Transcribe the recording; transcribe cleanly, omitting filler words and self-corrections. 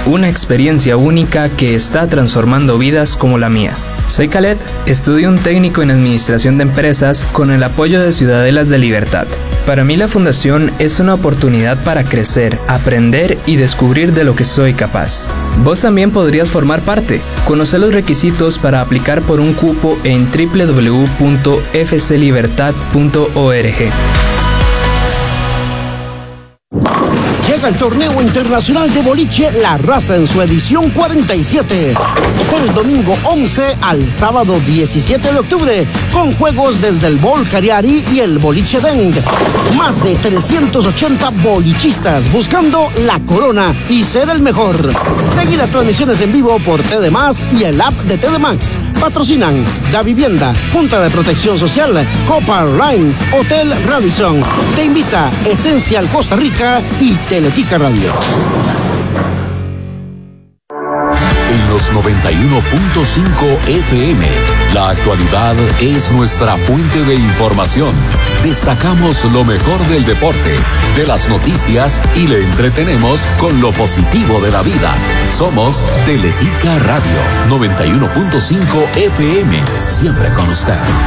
una experiencia única que está transformando vidas como la mía. Soy Khaled, estudio un técnico en Administración de Empresas con el apoyo de Ciudadelas de Libertad. Para mí la fundación es una oportunidad para crecer, aprender y descubrir de lo que soy capaz. Vos también podrías formar parte. Conoce los requisitos para aplicar por un cupo en www.fclibertad.org. Llega el torneo internacional de boliche La Raza en su edición 47. Del domingo 11 al sábado 17 de octubre, con juegos desde el Bol Cariari y el Boliche Deng. Más de 380 bolichistas buscando la corona y ser el mejor. Seguí las transmisiones en vivo por TD Más y el app de TD Max. Patrocinan Da Vivienda, Junta de Protección Social, Copa Airlines, Hotel Radisson. Te invita Esencial Costa Rica y Teletica Radio. En los 91.5 FM, la actualidad es nuestra fuente de información. Destacamos lo mejor del deporte, de las noticias y le entretenemos con lo positivo de la vida. Somos Teletica Radio 91.5 FM, siempre con usted.